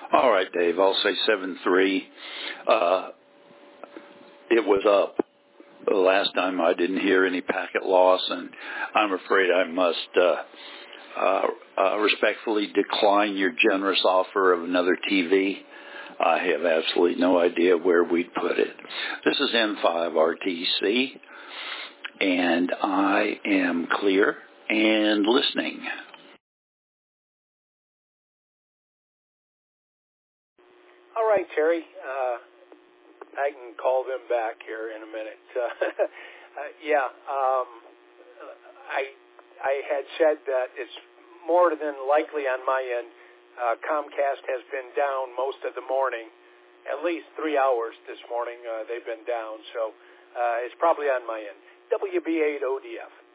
All right, Dave, I'll say 7-3. It was up. The last time I didn't hear any packet loss, and I'm afraid I must respectfully decline your generous offer of another TV. I have absolutely no idea where we'd put it. This is N5RTC, and I am clear and listening. All right, Terry. I can call them back here in a minute. I had said that it's more than likely on my end. Comcast has been down most of the morning, at least 3 hours this morning. They've been down, so it's probably on my end. WB8 ODF.